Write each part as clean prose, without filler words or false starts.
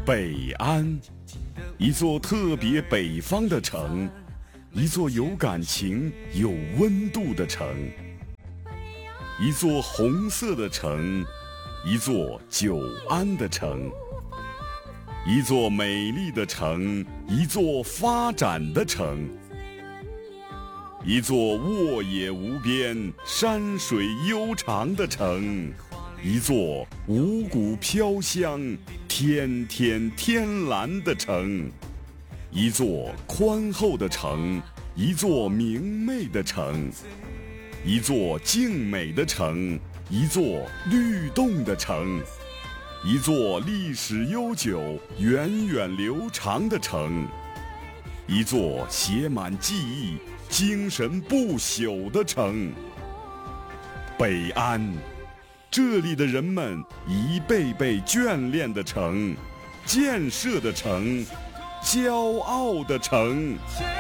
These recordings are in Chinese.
北安，一座特别北方的城，一座有感情、有温度的城，一座红色的城，一座久安的城，一座美丽的城，一座发展的城，一座沃野无边、山水悠长的城，一座五谷飘香、天天天蓝的城，一座宽厚的城，一座明媚的城，一座静美的城，一座律动的城，一座历史悠久、源远流长的城，一座写满记忆、精神不朽的城。北安，这里的人们一辈辈眷恋的城，建设的城，骄傲的城。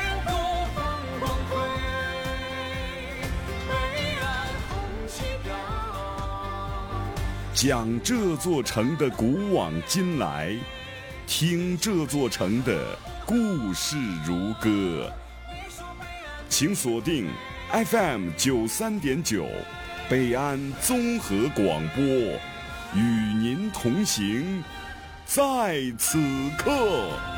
讲这座城的古往今来，听这座城的故事如歌。请锁定 FM93.9 北安综合广播，与您同行，在此刻。